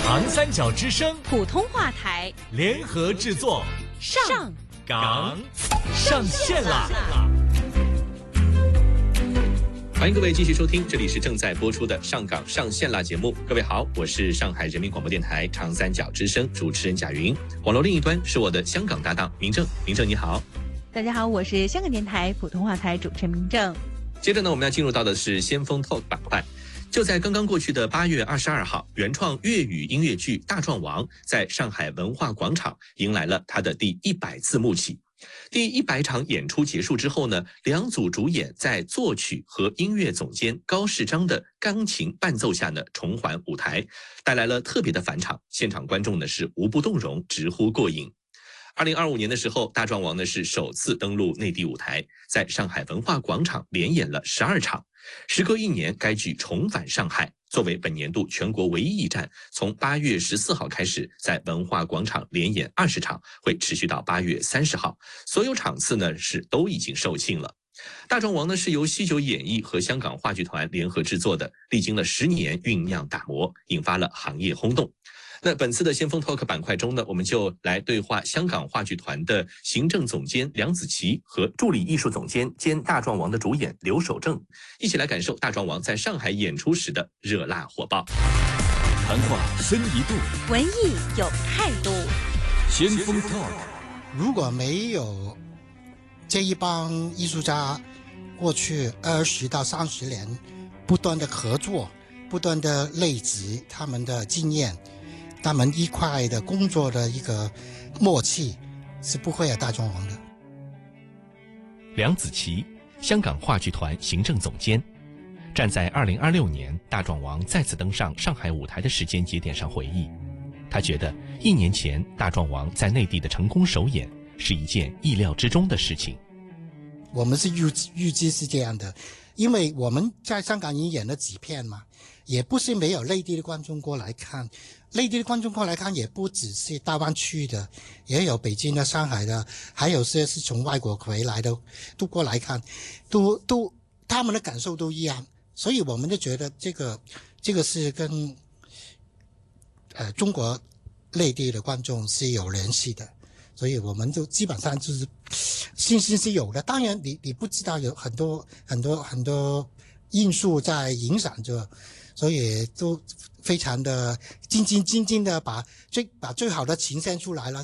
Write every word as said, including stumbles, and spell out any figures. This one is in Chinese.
长三角之声普通话台联合制作， 上港上线啦！ 欢迎各位继续收听，这里是正在播出的上港上线啦节目。各位好，我是上海人民广播电台长三角之声主持人贾云，网络另一端是我的香港搭档明正。明正你好。 大家好，我是香港电台普通话台主持人明正。 接着呢，我们要进入到的是先锋 Talk 板块。就在刚刚过去的八月二十二号，原创粤语音乐剧《大壮王》在上海文化广场迎来了它的第一百次幕启。第一百场演出结束之后呢，两组主演在作曲和音乐总监高世章的钢琴伴奏下呢，重返舞台，带来了特别的返场。现场观众呢是无不动容，直呼过瘾。二零二五年的时候，大壮王呢是首次登陆内地舞台，在上海文化广场连演了十二场。时隔一年，该剧重返上海，作为本年度全国唯一一站，从八月十四号开始，在文化广场连演二十场，会持续到八月三十号。所有场次呢是都已经售罄了。大壮王呢是由西九演艺和香港话剧团联合制作的，历经了十年酝酿打磨，引发了行业轰动。那本次的先锋 Talk 板块中呢，我们就来对话香港话剧团的行政总监梁子琪和助理艺术总监兼大壮王的主演刘守正，一起来感受大壮王在上海演出时的热辣火爆。 谈话深一度， 文艺有态度。 先锋 Talk。 如果没有这一帮艺术家过去二十到三十年不断的合作，不断的累积他们的经验，他们一块的工作的一个默契，是不会有大壮王的。 梁子琪，香港话剧团行政总监，站在二零二六年大壮王再次登上上海舞台的时间节点上回忆，他觉得一年前大壮王在内地的成功首演是一件意料之中的事情。 我们是预预计是这样的，因为我们在香港已经演了几片嘛，也不是没有内地的观众过来看，内地的观众过来看也不只是大湾区的，也有北京的、上海的，还有些是从外国回来的，都过来看，都都他们的感受都一样，所以我们就觉得这个这个是跟呃中国内地的观众是有联系的，所以我们就基本上就是信心是有的。当然你你不知道有很多很多很多因素在影响着，所以都非常的兢兢兢兢的把最把最好的呈现出来了。